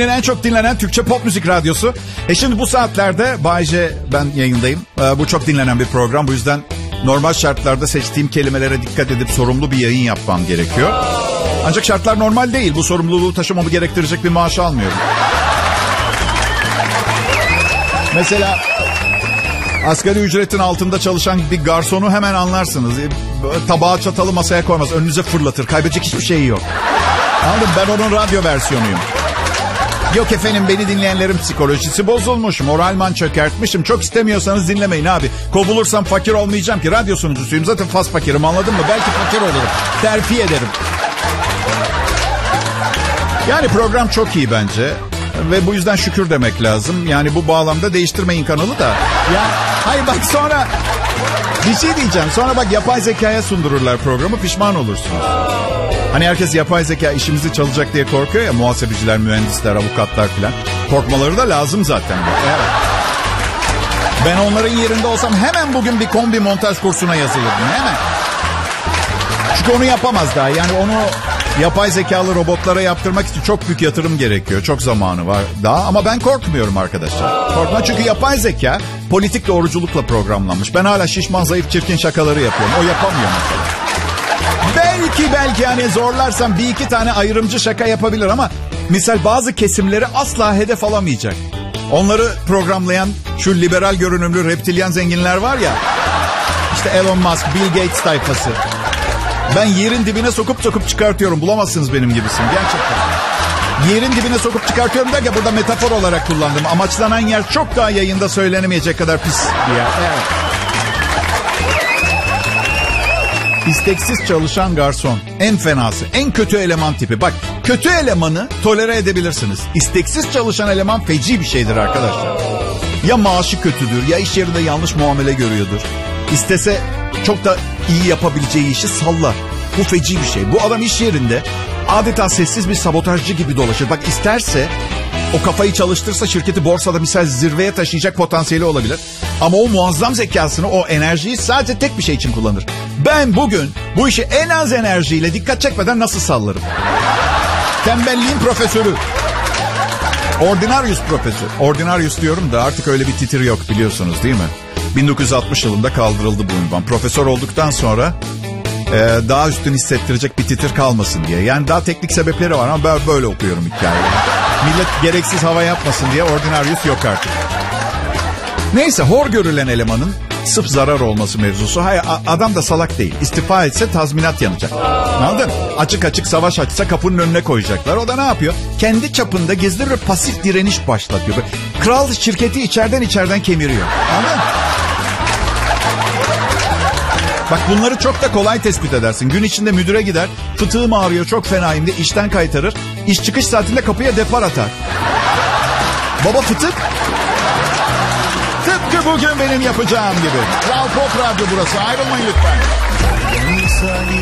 En çok dinlenen Türkçe pop müzik radyosu. Şimdi bu saatlerde Bay J, ben yayındayım. Bu çok dinlenen bir program. Bu yüzden normal şartlarda seçtiğim kelimelere dikkat edip sorumlu bir yayın yapmam gerekiyor. Ancak şartlar normal değil. Bu sorumluluğu taşımamı gerektirecek bir maaş almıyorum. Mesela asgari ücretin altında çalışan bir garsonu hemen anlarsınız. Tabağı çatalı masaya koymaz. Önünüze fırlatır. Kaybedecek hiçbir şeyi yok. Anladın? Ben onun radyo versiyonuyum. Yok efendim, beni dinleyenlerin psikolojisi bozulmuş. Moralman çökertmişim. Çok istemiyorsanız dinlemeyin abi. Kovulursam fakir olmayacağım ki. Radyo sunucusuyum. Zaten fas fakirim, anladın mı? Belki fakir olurum. Terfi ederim. Yani program çok iyi bence. Ve bu yüzden şükür demek lazım. Yani bu bağlamda değiştirmeyin kanalı da. Ya hayır bak, sonra bir şey diyeceğim. Sonra bak, yapay zekaya sundururlar programı, pişman olursunuz. Hani herkes yapay zeka işimizi çalacak diye korkuyor ya, muhasebeciler, mühendisler, avukatlar filan. Korkmaları da lazım zaten. Evet. Ben onların yerinde olsam hemen bugün bir kombi montaj kursuna yazılırdım, hemen. Çünkü onu yapamaz daha. Yani onu yapay zekalı robotlara yaptırmak için çok büyük yatırım gerekiyor. Çok zamanı var daha, ama ben korkmuyorum arkadaşlar. Korkma, çünkü yapay zeka politik doğruculukla programlanmış. Ben hala şişman, zayıf, çirkin şakaları yapıyorum. O yapamıyor mesela. Belki hani zorlarsam bir iki tane ayrımcı şaka yapabilir ama misal bazı kesimleri asla hedef alamayacak. Onları programlayan şu liberal görünümlü reptilyan zenginler var ya. İşte Elon Musk, Bill Gates tayfası. Ben yerin dibine sokup çıkartıyorum. Bulamazsınız benim gibisini gerçekten. Yerin dibine sokup çıkartıyorum derken burada metafor olarak kullandım. Amaçlanan yer çok daha yayında söylenemeyecek kadar pis bir yer. Evet. İsteksiz çalışan garson. En fenası, en kötü eleman tipi. Bak, kötü elemanı tolere edebilirsiniz. İsteksiz çalışan eleman feci bir şeydir arkadaşlar. Ya maaşı kötüdür, ya iş yerinde yanlış muamele görüyordur. İstese çok da iyi yapabileceği işi sallar. Bu feci bir şey. Bu adam iş yerinde adeta sessiz bir sabotajcı gibi dolaşır. Bak, isterse o kafayı çalıştırsa şirketi borsada misal zirveye taşıyacak potansiyeli olabilir. Ama o muazzam zekasını, o enerjiyi sadece tek bir şey için kullanır. Ben bugün bu işi en az enerjiyle dikkat çekmeden nasıl sallarım? Tembelliğin profesörü. Ordinarius profesör. Ordinarius diyorum da artık öyle bir titir yok, biliyorsunuz değil mi? 1960 yılında kaldırıldı bu ünvan. Profesör olduktan sonra daha üstün hissettirecek bir titir kalmasın diye. Yani daha teknik sebepleri var ama ben böyle okuyorum hikayeyi. Millet gereksiz hava yapmasın diye Ordinarius yok artık. Neyse, hor görülen elemanın sırf zarar olması mevzusu. Hayır, adam da salak değil. İstifa etse tazminat yanacak. Anladın? Açık açık savaş açsa kapının önüne koyacaklar. O da ne yapıyor? Kendi çapında gizli bir pasif direniş başlatıyor. Kral şirketi içeriden kemiriyor. Anladın? Bak, bunları çok da kolay tespit edersin. Gün içinde müdüre gider, fıtığım ağrıyor, çok fenayım diye işten kaytarır. İş çıkış saatinde kapıya depar atar. Baba fıtık. Tıpkı bugün benim yapacağım gibi. Kral Pop Radyo burası. Ayrılmayın lütfen.